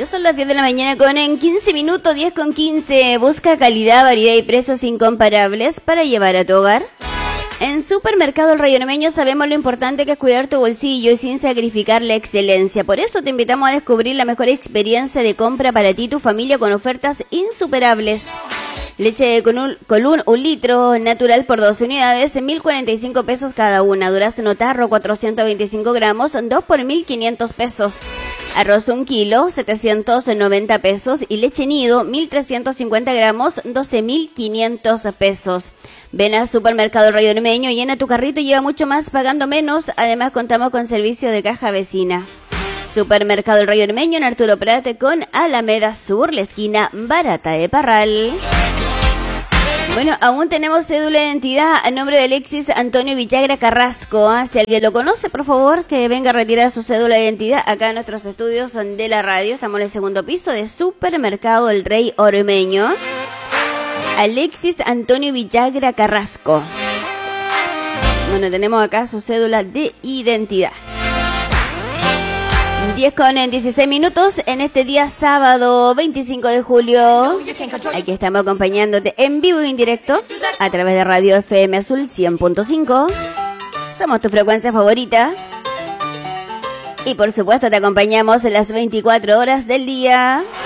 son las 10 de la mañana en 15 minutos, 10 con 15. Busca calidad, variedad y precios incomparables para llevar a tu hogar. En Supermercado El Rayo Ormeño sabemos lo importante que es cuidar tu bolsillo y sin sacrificar la excelencia. Por eso te invitamos a descubrir la mejor experiencia de compra para ti y tu familia con ofertas insuperables. Leche de Colún, un litro natural por 12 unidades, 1.045 pesos cada una. Durazno tarro, 425 gramos, 2 por 1.500 pesos. Arroz 1 kilo, 790 pesos. Y leche nido, 1.350 gramos, 12.500 pesos. Ven al Supermercado El Rayo Ormeño, llena tu carrito y lleva mucho más pagando menos. Además contamos con servicio de caja vecina. Supermercado El Rayo Ormeño en Arturo Prat con Alameda Sur, la esquina barata de Parral. Bueno, aún tenemos cédula de identidad a nombre de Alexis Antonio Villagra Carrasco. Si alguien lo conoce, por favor, que venga a retirar su cédula de identidad acá en nuestros estudios de la radio. Estamos en el segundo piso de Supermercado El Rey Ormeño. Alexis Antonio Villagra Carrasco. Bueno, tenemos acá su cédula de identidad. 10 con 16 minutos en este día sábado 25 de julio. Aquí estamos acompañándote en vivo y en directo a través de Radio FM Azul 100.5. Somos tu frecuencia favorita. Y por supuesto te acompañamos en las 24 horas del día.